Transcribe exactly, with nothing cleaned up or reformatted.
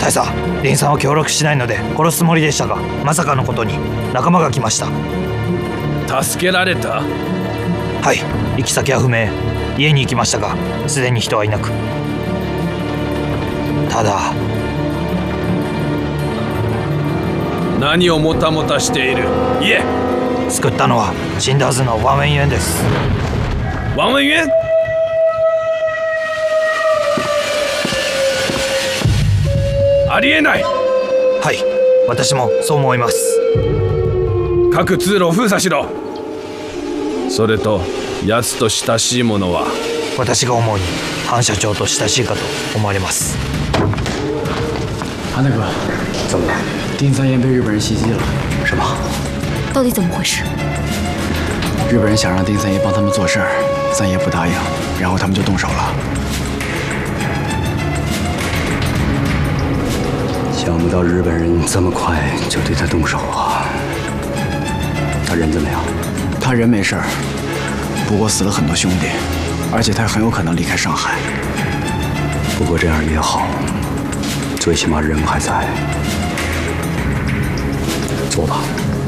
朝、林さんは協力しないので殺すつもりでしたが、まさかのことに仲間が来ました。 助けられた？ はい、行き先は不明。家に行きましたが、すでに人はいなく。ただ、 何をもたもたしている？言え！ 救ったのは死んだはずのワンウェイユエンです。 ワンウェイユエン？ありえない！ はい、私もそう思います。 各通路を封鎖しろ。それと奴と親しい者は？ 私が思うに潘社長と親しいかと思われます。 韩大哥， 怎么了？ 丁三爷被日本人袭击了。 什么？ 到底怎么回事？ 日本人想让丁三爷帮他们做事儿，三爷不答应，然后他们就动手了。 想不到日本人这么快就对他动手啊！他人怎么样？ 他人没事儿，不过死了很多兄弟，而且他很有可能离开上海。 不过这样也好，最起码人还在。坐吧。